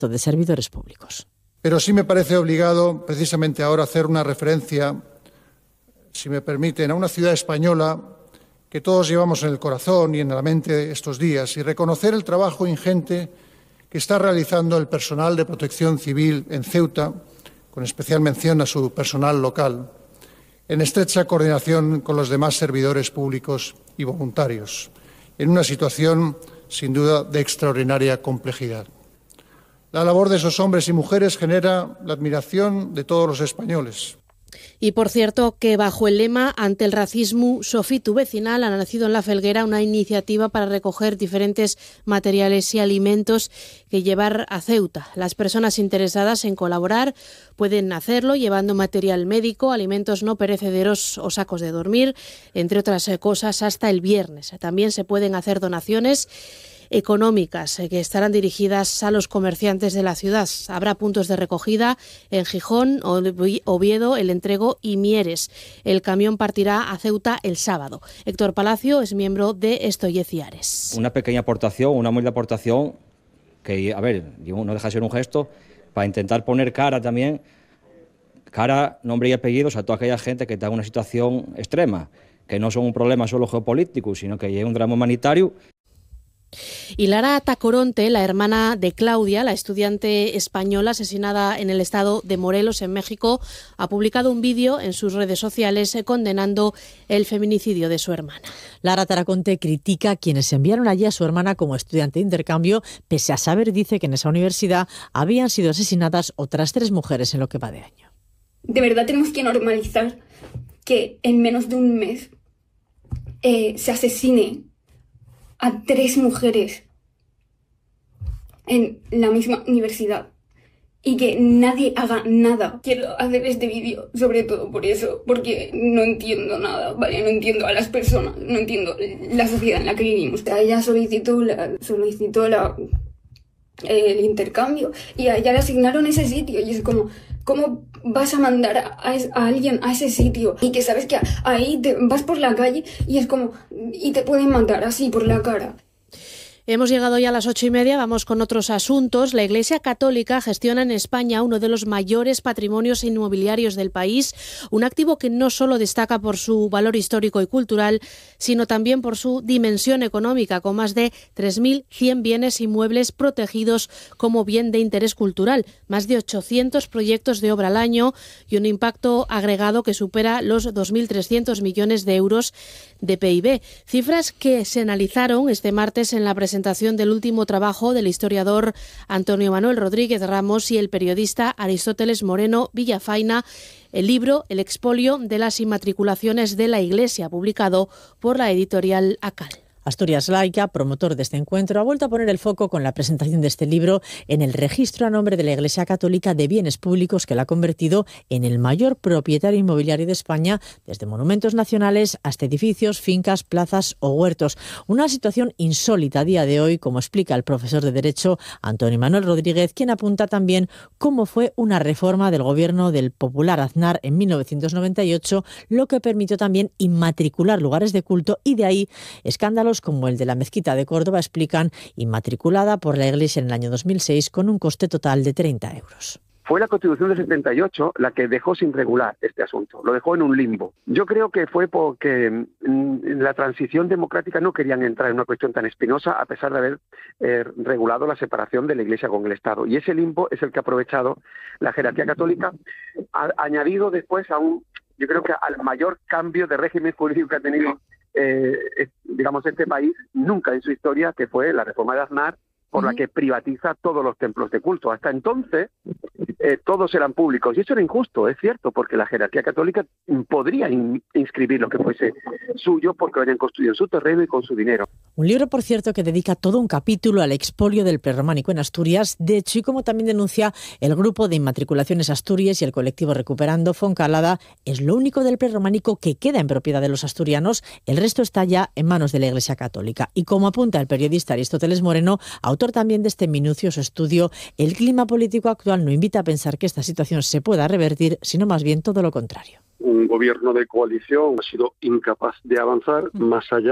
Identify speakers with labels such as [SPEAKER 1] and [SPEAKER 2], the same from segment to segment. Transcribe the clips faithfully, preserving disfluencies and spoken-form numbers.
[SPEAKER 1] de servidores públicos.
[SPEAKER 2] Pero sí me parece obligado, precisamente ahora, hacer una referencia, si me permiten, a una ciudad española que todos llevamos en el corazón y en la mente estos días, y reconocer el trabajo ingente que está realizando el personal de protección civil en Ceuta, con especial mención a su personal local, en estrecha coordinación con los demás servidores públicos y voluntarios, en una situación, sin duda, de extraordinaria complejidad. La labor de esos hombres y mujeres genera la admiración de todos los españoles.
[SPEAKER 3] Y por cierto que bajo el lema Ante el racismo, Sofí tu vecinal, ha nacido en La Felguera una iniciativa para recoger diferentes materiales y alimentos que llevar a Ceuta. Las personas interesadas en colaborar pueden hacerlo llevando material médico, alimentos no perecederos o sacos de dormir, entre otras cosas, hasta el viernes. También se pueden hacer donaciones económicas que estarán dirigidas a los comerciantes de la ciudad. Habrá puntos de recogida en Gijón, Oviedo, El Entrego y Mieres. El camión partirá a Ceuta el sábado. Héctor Palacio es miembro de Estoyez y Ares.
[SPEAKER 4] Una pequeña aportación, una humilde aportación que, a ver, no deja de ser un gesto para intentar poner cara también, cara, nombre y apellidos a toda aquella gente que está en una situación extrema, que no son un problema solo geopolítico, sino que es un drama humanitario.
[SPEAKER 3] Y Lara Tacoronte, la hermana de Claudia, la estudiante española asesinada en el estado de Morelos, en México, ha publicado un vídeo en sus redes sociales condenando el feminicidio de su hermana.
[SPEAKER 1] Lara Tacoronte critica a quienes enviaron allí a su hermana como estudiante de intercambio, pese a saber, dice, que en esa universidad habían sido asesinadas otras tres mujeres en lo que va de año.
[SPEAKER 5] De verdad tenemos que normalizar que en menos de un mes eh, se asesine a tres mujeres en la misma universidad y que nadie haga nada. Quiero hacer este vídeo sobre todo por eso, porque no entiendo nada, ¿vale? No entiendo a las personas, no entiendo la sociedad en la que vivimos. Ella solicitó, la, solicitó la, eh, el intercambio y a ella le asignaron ese sitio y es como, ¿cómo vas a mandar a, a, a alguien a ese sitio? Y que sabes que ahí te vas por la calle y es como, y te pueden matar así por la cara.
[SPEAKER 3] Hemos llegado ya a las ocho y media, vamos con otros asuntos. La Iglesia Católica gestiona en España uno de los mayores patrimonios inmobiliarios del país, un activo que no solo destaca por su valor histórico y cultural, sino también por su dimensión económica, con más de tres mil cien bienes inmuebles protegidos como bien de interés cultural, más de ochocientos proyectos de obra al año y un impacto agregado que supera los dos mil trescientos millones de euros de P I B. Cifras que se analizaron este martes en la presentación presentación del último trabajo del historiador Antonio Manuel Rodríguez Ramos y el periodista Aristóteles Moreno Villafaina, el libro El expolio de las inmatriculaciones de la Iglesia, publicado por la editorial Acal.
[SPEAKER 1] Asturias Laica, promotor de este encuentro, ha vuelto a poner el foco con la presentación de este libro en el registro a nombre de la Iglesia Católica de bienes públicos que la ha convertido en el mayor propietario inmobiliario de España, desde monumentos nacionales hasta edificios, fincas, plazas o huertos. Una situación insólita a día de hoy, como explica el profesor de Derecho Antonio Manuel Rodríguez, quien apunta también cómo fue una reforma del gobierno del popular Aznar en mil novecientos noventa y ocho, lo que permitió también inmatricular lugares de culto y de ahí escándalos como el de la Mezquita de Córdoba, explican, inmatriculada por la Iglesia en el año dos mil seis con un coste total de treinta euros.
[SPEAKER 6] Fue la Constitución del setenta y ocho la que dejó sin regular este asunto, lo dejó en un limbo. Yo creo que fue porque en la transición democrática no querían entrar en una cuestión tan espinosa a pesar de haber eh, regulado la separación de la Iglesia con el Estado. Y ese limbo es el que ha aprovechado la jerarquía católica, ha añadido después a un, yo creo que al mayor cambio de régimen jurídico que ha tenido Eh, es, digamos, este país nunca en su historia, que fue la reforma de Aznar, por uh-huh. la que privatiza todos los templos de culto. Hasta entonces, eh, todos eran públicos. Y eso era injusto, es cierto, porque la jerarquía católica podría in- inscribir lo que fuese suyo porque lo hayan construido en su terreno y con su dinero.
[SPEAKER 1] Un libro, por cierto, que dedica todo un capítulo al expolio del prerrománico en Asturias. De hecho, y como también denuncia el grupo de Inmatriculaciones Asturias y el colectivo Recuperando Foncalada, es lo único del prerrománico que queda en propiedad de los asturianos. El resto está ya en manos de la Iglesia Católica. Y como apunta el periodista Aristóteles Moreno, autor también de este minucioso estudio, el clima político actual no invita a pensar que esta situación se pueda revertir, sino más bien todo lo contrario.
[SPEAKER 7] Un gobierno de coalición ha sido incapaz de avanzar más allá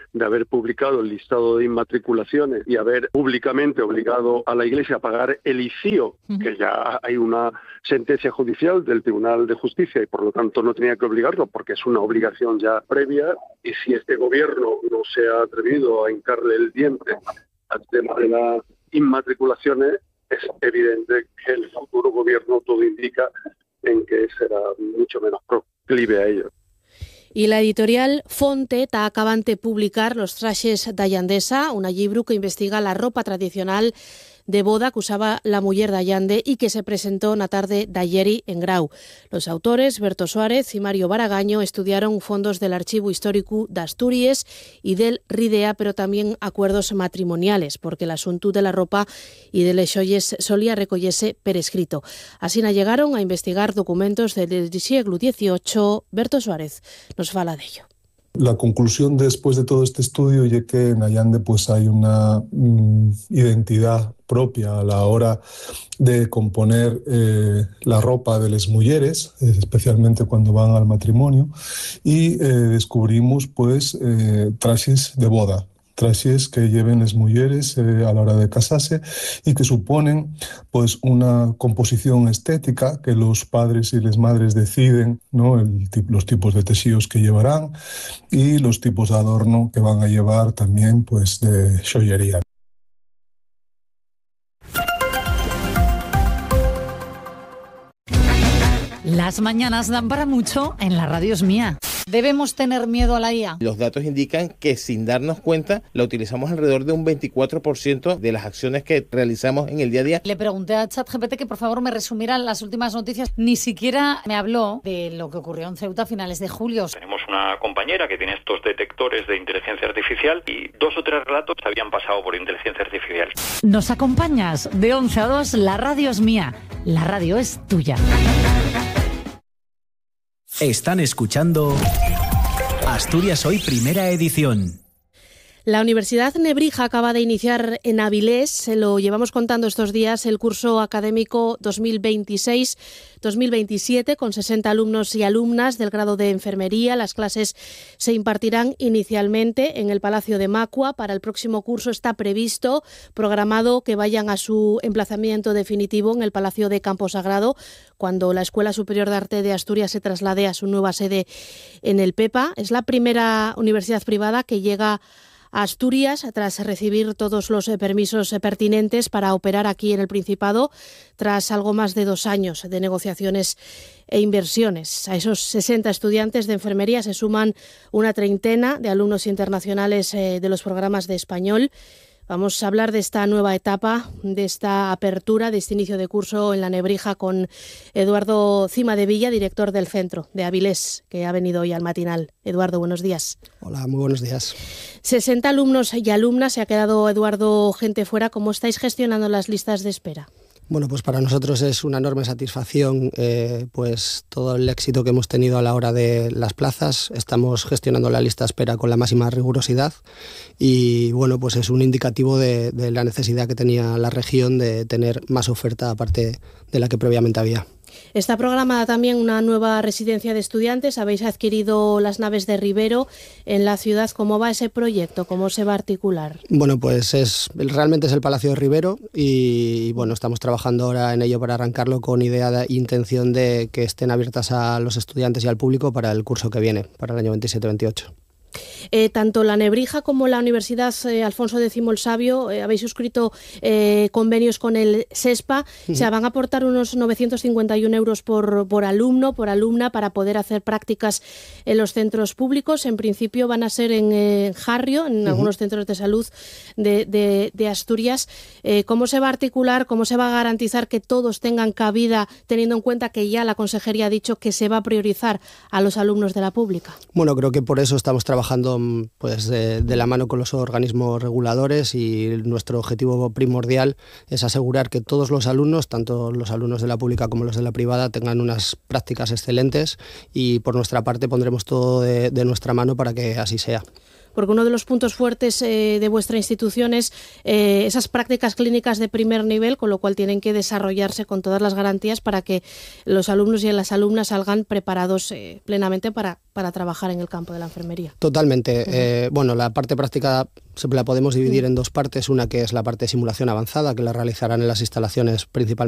[SPEAKER 7] de haber publicado el listado de inmatriculaciones y haber públicamente obligado a la Iglesia a pagar el I C I O, uh-huh. que ya hay una sentencia judicial del Tribunal de Justicia y por lo tanto no tenía que obligarlo porque es una obligación ya previa, y si este gobierno no se ha atrevido a hincarle el diente al tema de las inmatriculaciones, es evidente que el futuro gobierno todo indica en que será mucho menos proclive a ello.
[SPEAKER 3] I l'editorial Fonte està acabant de publicar Los trajes d'Allandesa, un llibre que investiga la ropa tradicional de boda que usaba la mujer de Allande y que se presentó una tarde de ayer en Grau. Los autores, Berto Suárez y Mario Baragaño, estudiaron fondos del Archivo Histórico de Asturias y del RIDEA, pero también acuerdos matrimoniales, porque el asunto de la ropa y de les joyes solía recollirse per escrito. Así llegaron a investigar documentos del siglo dieciocho. Berto Suárez nos fala de ello.
[SPEAKER 8] La conclusión después de todo este estudio es que en Allande pues hay una mm, identidad propia a la hora de componer eh, la ropa de las mujeres, especialmente cuando van al matrimonio, y eh, descubrimos pues eh, trajes de boda. Trajes que lleven las mujeres eh, a la hora de casarse y que suponen pues una composición estética que los padres y las madres deciden, ¿no? El, los tipos de tejidos que llevarán y los tipos de adorno que van a llevar también pues de joyería.
[SPEAKER 9] Las mañanas dan para mucho en la radio es mía. ¿Debemos tener miedo a la I A?
[SPEAKER 10] Los datos indican que sin darnos cuenta la utilizamos alrededor de un veinticuatro por ciento de las acciones que realizamos en el día a día.
[SPEAKER 9] Le pregunté a ChatGPT que por favor me resumiera las últimas noticias. Ni siquiera me habló de lo que ocurrió en Ceuta a finales de julio.
[SPEAKER 11] Tenemos una compañera que tiene estos detectores de inteligencia artificial y dos o tres relatos habían pasado por inteligencia artificial.
[SPEAKER 9] ¿Nos acompañas? De once a dos, la radio es mía. La radio es tuya.
[SPEAKER 12] Están escuchando Asturias Hoy, primera edición.
[SPEAKER 3] La Universidad Nebrija acaba de iniciar en Avilés, se lo llevamos contando estos días, el curso académico dos mil veintiséis dos mil veintisiete con sesenta alumnos y alumnas del grado de enfermería. Las clases se impartirán inicialmente en el Palacio de Macua. Para el próximo curso está previsto, programado, que vayan a su emplazamiento definitivo en el Palacio de Campo Sagrado, cuando la Escuela Superior de Arte de Asturias se traslade a su nueva sede en el Pepa. Es la primera universidad privada que llega a Asturias tras recibir todos los permisos pertinentes para operar aquí en el Principado, tras algo más de dos años de negociaciones e inversiones. A esos sesenta estudiantes de enfermería se suman una treintena de alumnos internacionales de los programas de español. Vamos a hablar de esta nueva etapa, de esta apertura, de este inicio de curso en la Nebrija con Eduardo Cimadevilla, director del centro de Avilés, que ha venido hoy al matinal. Eduardo, buenos días.
[SPEAKER 13] Hola, muy buenos días.
[SPEAKER 3] sesenta alumnos y alumnas, se ha quedado, Eduardo, gente fuera. ¿Cómo estáis gestionando las listas de espera?
[SPEAKER 13] Bueno, pues para nosotros es una enorme satisfacción eh, pues todo el éxito que hemos tenido a la hora de las plazas. Estamos gestionando la lista de espera con la máxima rigurosidad y bueno, pues es un indicativo de, de la necesidad que tenía la región de tener más oferta aparte de la que previamente había.
[SPEAKER 3] Está programada también una nueva residencia de estudiantes. Habéis adquirido las naves de Rivero en la ciudad. ¿Cómo va ese proyecto? ¿Cómo se va a articular?
[SPEAKER 13] Bueno, pues es realmente es el Palacio de Rivero y bueno, estamos trabajando ahora en ello para arrancarlo con idea e intención de que estén abiertas a los estudiantes y al público para el curso que viene, para el año veintisiete veintiocho.
[SPEAKER 3] Eh, tanto la Nebrija como la Universidad eh, Alfonso X el Sabio eh, habéis suscrito eh, convenios con el SESPA. Uh-huh. O sea, van a aportar unos novecientos cincuenta y un euros por, por alumno, por alumna, para poder hacer prácticas en los centros públicos. En principio van a ser en eh, Jarrio, en uh-huh. algunos centros de salud de, de, de Asturias. Eh, ¿Cómo se va a articular, cómo se va a garantizar que todos tengan cabida, teniendo en cuenta que ya la Consejería ha dicho que se va a priorizar a los alumnos de la pública?
[SPEAKER 13] Bueno, creo que por eso estamos trabajando trabajando pues de, de la mano con los organismos reguladores y nuestro objetivo primordial es asegurar que todos los alumnos, tanto los alumnos de la pública como los de la privada, tengan unas prácticas excelentes y por nuestra parte pondremos todo de, de nuestra mano para que así sea.
[SPEAKER 3] porque uno de los puntos fuertes eh, de vuestra institución es eh, esas prácticas clínicas de primer nivel, con lo cual tienen que desarrollarse con todas las garantías para que los alumnos y las alumnas salgan preparados eh, plenamente para, para trabajar en el campo de la enfermería.
[SPEAKER 13] Totalmente. Uh-huh. Eh, bueno, la parte práctica la podemos dividir uh-huh. en dos partes. Una que es la parte de simulación avanzada, que la realizarán en las instalaciones principalmente